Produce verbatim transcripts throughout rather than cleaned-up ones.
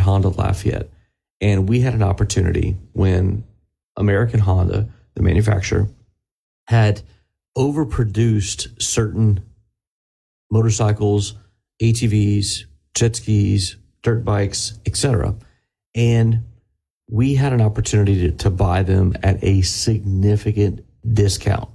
Honda Lafayette. And we had an opportunity when American Honda, the manufacturer, had overproduced certain motorcycles, A T Vs, jet skis, dirt bikes, et cetera. And we had an opportunity to, to buy them at a significant discount.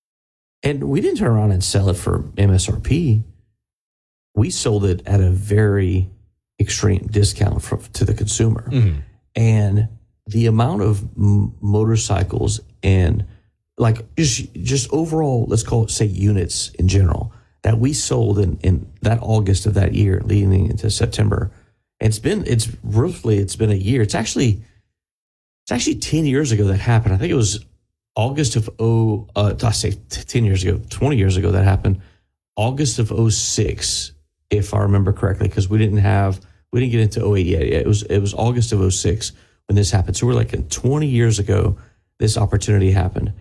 And we didn't turn around and sell it for M S R P. We sold it at a very extreme discount for, to the consumer. Mm-hmm. And the amount of m- motorcycles and like just, just overall, let's call it, say, units in general that we sold in, in that August of that year leading into September. It's been, it's roughly, it's been a year. It's actually, it's actually ten years ago that happened. I think it was August of, oh, uh, I say ten years ago, twenty years ago that happened. August of oh six, if I remember correctly, because we didn't have, we didn't get into oh eight yet. It was, it was August of oh six when this happened. So we're like twenty years ago, this opportunity happened.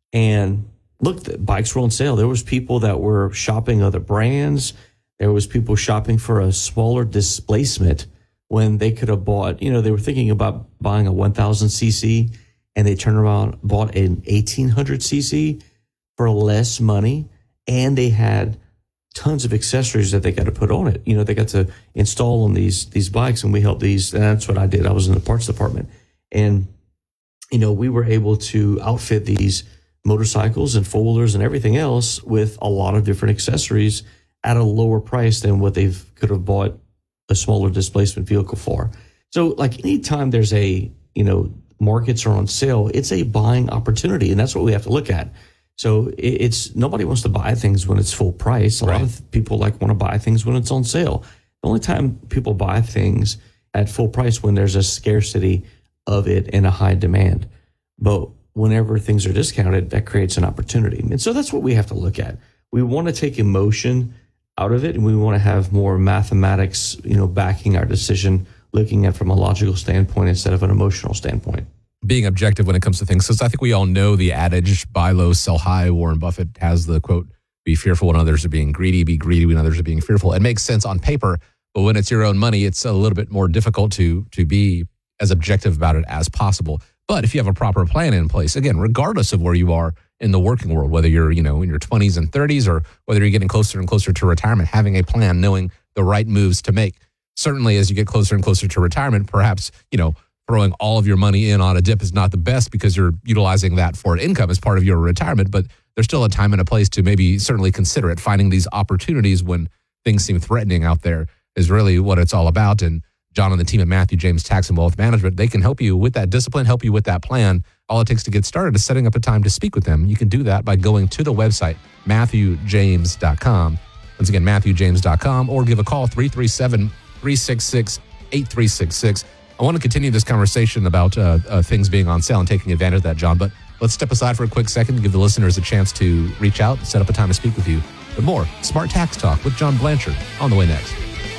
And look, the bikes were on sale. There was people that were shopping other brands. There was people shopping for a smaller displacement when they could have bought, you know, they were thinking about buying a one thousand c c and they turned around, bought an eighteen hundred c c for less money. And they had tons of accessories that they got to put on it. You know, they got to install on these, these bikes, and we helped these. And that's what I did. I was in the parts department. And, you know, we were able to outfit these motorcycles and four-wheelers and everything else with a lot of different accessories at a lower price than what they could have bought a smaller displacement vehicle for. So like anytime there's a, you know, markets are on sale, it's a buying opportunity. And that's what we have to look at. So it's, nobody wants to buy things when it's full price. A right. lot of people like want to buy things when it's on sale. The only time people buy things at full price when there's a scarcity of it and a high demand. But whenever things are discounted, that creates an opportunity. And so that's what we have to look at. We want to take emotion out of it, and we want to have more mathematics, you know, backing our decision, looking at from a logical standpoint instead of an emotional standpoint. Being objective when it comes to things, because I think we all know the adage, buy low, sell high. Warren Buffett has the quote, be fearful when others are being greedy, be greedy when others are being fearful. It makes sense on paper, but when it's your own money, it's a little bit more difficult to to be as objective about it as possible. But if you have a proper plan in place, again, regardless of where you are in the working world, whether you're, you know, in your twenties and thirties or whether you're getting closer and closer to retirement, having a plan, knowing the right moves to make. Certainly as you get closer and closer to retirement, perhaps, you know, throwing all of your money in on a dip is not the best because you're utilizing that for income as part of your retirement, but there's still a time and a place to maybe certainly consider it. Finding these opportunities when things seem threatening out there is really what it's all about. And John and the team at Matthew James Tax and Wealth Management, they can help you with that discipline, help you with that plan. All it takes to get started is setting up a time to speak with them. You can do that by going to the website, matthew james dot com. Once again, matthew james dot com, or give a call, three three seven, three six six, eight three six six. I want to continue this conversation about uh, uh, things being on sale and taking advantage of that, John, but let's step aside for a quick second and give the listeners a chance to reach out and set up a time to speak with you. But more Smart Tax Talk with John Blanchard on the way next.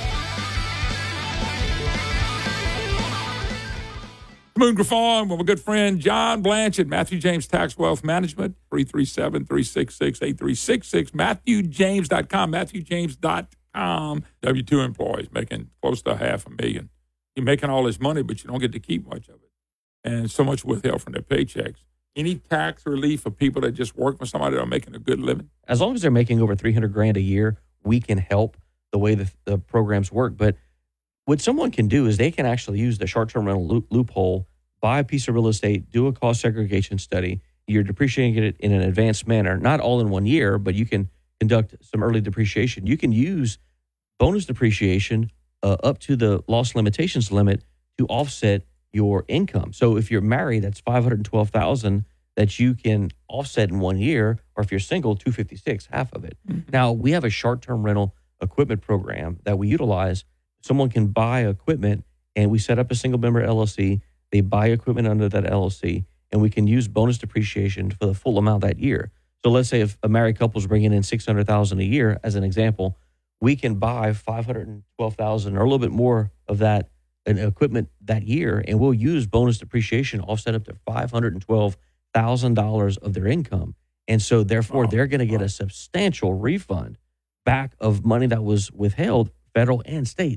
Moon Farm with my good friend John Blanchard, Matthew James Tax Wealth Management, three three seven, three six six, eight three six six, matthew james dot com, matthew james dot com. W two employees making close to half a million. You're making all this money, but you don't get to keep much of it. And so much withheld from their paychecks. Any tax relief for people that just work for somebody that are making a good living? As long as they're making over three hundred grand a year, we can help the way the, the programs work. But what someone can do is they can actually use the short-term rental loop, loophole, buy a piece of real estate, do a cost segregation study. You're depreciating it in an advanced manner, not all in one year, but you can conduct some early depreciation. You can use bonus depreciation uh, up to the loss limitations limit to offset your income. So if you're married, that's five hundred twelve thousand dollars that you can offset in one year, or if you're single, two hundred fifty-six, half of it. Mm-hmm. Now, we have a short-term rental equipment program that we utilize. Someone can buy equipment, and we set up a single-member L L C. They buy equipment under that L L C, and we can use bonus depreciation for the full amount that year. So let's say if a married couple is bringing in six hundred thousand dollars a year, as an example, we can buy five hundred twelve thousand dollars or a little bit more of that equipment that year, and we'll use bonus depreciation offset up to five hundred twelve thousand dollars of their income. And so therefore, oh, they're going to get a substantial refund back of money that was withheld, federal and state. So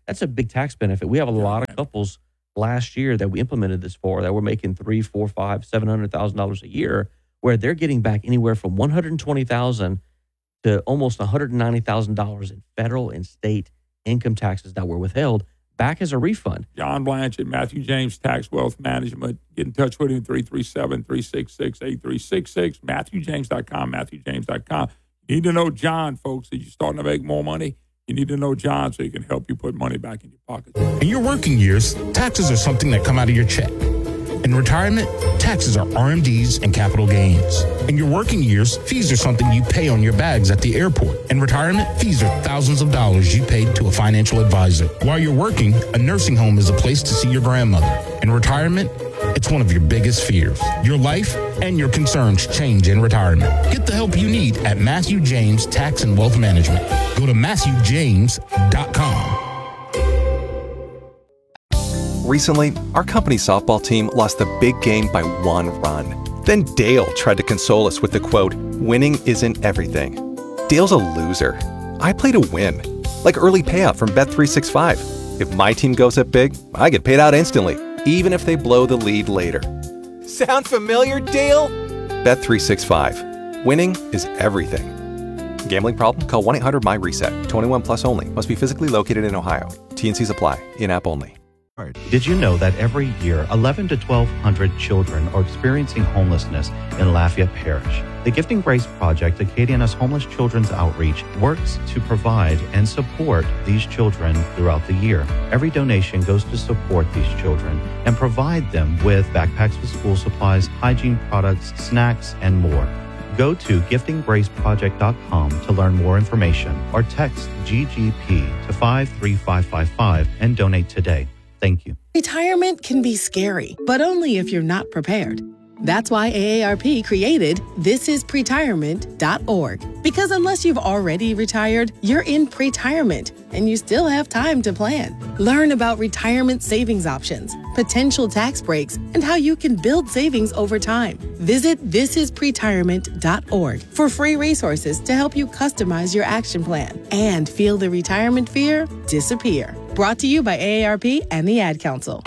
that's a big tax benefit. We have a lot of couples last year that we implemented this for that were making three, four, five, seven hundred thousand dollars a year, where they're getting back anywhere from one hundred twenty thousand to almost one hundred ninety thousand dollars in federal and state income taxes that were withheld back as a refund. John Blanchard, Matthew James Tax Wealth Management. Get in touch with him, three three seven, three six six, eight three six six, matthew james dot com, matthew james dot com. You need to know John, folks. As you're starting to make more money, you need to know John so he can help you put money back in your pocket. In your working years, taxes are something that come out of your check. In retirement, taxes are R M Ds and capital gains. In your working years, fees are something you pay on your bags at the airport. In retirement, fees are thousands of dollars you paid to a financial advisor. While you're working, a nursing home is a place to see your grandmother. In retirement, it's one of your biggest fears. Your life and your concerns change in retirement. Get the help you need at Matthew James Tax and Wealth Management. Go to matthew james dot com. Recently, our company softball team lost the big game by one run. Then Dale tried to console us with the quote, "Winning isn't everything." Dale's a loser. I play to win. Like early payout from Bet three sixty-five. If my team goes up big, I get paid out instantly, even if they blow the lead later. Sound familiar, Dale? Bet three sixty-five. Winning is everything. Gambling problem? Call one eight hundred M Y reset. twenty-one plus only. Must be physically located in Ohio. T and Cs apply. In-app only. Did you know that every year, eleven to twelve hundred children are experiencing homelessness in Lafayette Parish? The Gifting Grace Project, Acadiana's Homeless Children's Outreach, works to provide and support these children throughout the year. Every donation goes to support these children and provide them with backpacks with school supplies, hygiene products, snacks, and more. Go to gifting grace project dot com to learn more information or text G G P to five three five five five and donate today. Thank you. Retirement can be scary, but only if you're not prepared. That's why A A R P created this is pretirement dot org. Because unless you've already retired, you're in pretirement and you still have time to plan. Learn about retirement savings options, potential tax breaks, and how you can build savings over time. Visit this is pretirement dot org for free resources to help you customize your action plan and feel the retirement fear disappear. Brought to you by A A R P and the Ad Council.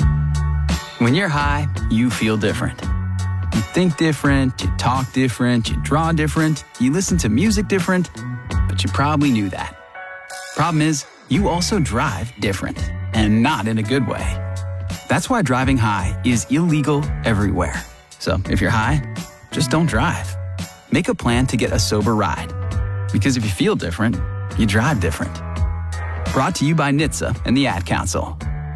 When you're high, you feel different. You think different, you talk different, you draw different, you listen to music different, but you probably knew that. Problem is, you also drive different, and not in a good way. That's why driving high is illegal everywhere. So if you're high, just don't drive. Make a plan to get a sober ride. Because if you feel different, you drive different. Brought to you by N H T S A and the Ad Council.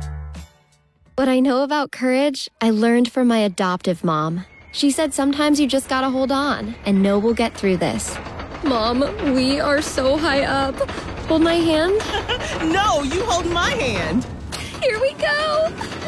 What I know about courage, I learned from my adoptive mom. She said sometimes you just gotta hold on and know we'll get through this. Mom, we are so high up. Hold my hand. No, you hold my hand. Here we go.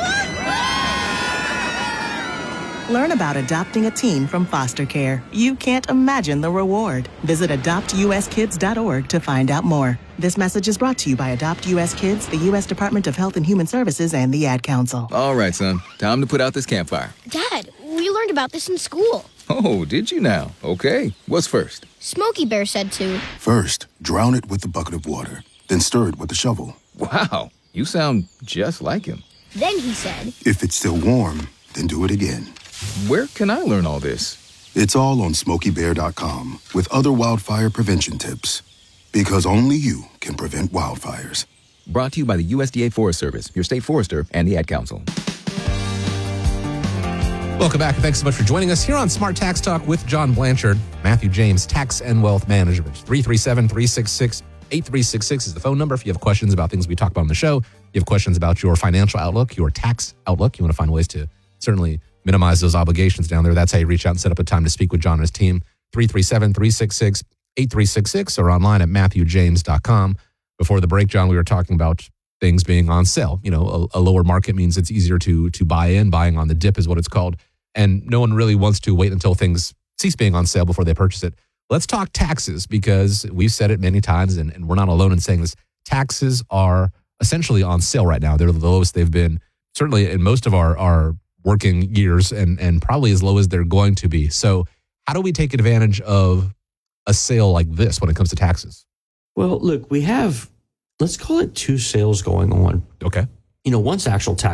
Learn about adopting a teen from foster care. You can't imagine the reward. Visit adopt u s kids dot org to find out more. This message is brought to you by Adopt U S Kids, the U S Department of Health and Human Services, and the Ad Council. All right, son. Time to put out this campfire. Dad, we learned about this in school. Oh, did you now? Okay. What's first? Smokey Bear said to. First, drown it with a bucket of water, then stir it with a shovel. Wow, you sound just like him. Then he said. If it's still warm, then do it again. Where can I learn all this? It's all on smokey bear dot com with other wildfire prevention tips. Because only you can prevent wildfires. Brought to you by the U S D A Forest Service, your state forester, and the Ad Council. Welcome back, and thanks so much for joining us here on Smart Tax Talk with John Blanchard, Matthew James, Tax and Wealth Management. three three seven, three six six, eight three six six is the phone number if you have questions about things we talk about on the show. You have questions about your financial outlook, your tax outlook. You want to find ways to certainly minimize those obligations down there. That's how you reach out and set up a time to speak with John and his team. three three seven, three six six, eight three six six or online at matthew james dot com. Before the break, John, we were talking about things being on sale. You know, a, a lower market means it's easier to to buy in. Buying on the dip is what it's called. And no one really wants to wait until things cease being on sale before they purchase it. Let's talk taxes, because we've said it many times, and, and we're not alone in saying this. Taxes are essentially on sale right now. They're the lowest they've been, certainly in most of our, our working years, and, and probably as low as they're going to be. So how do we take advantage of a sale like this when it comes to taxes? Well, look, we have let's call it two sales going on. Okay. You know, one's actual tax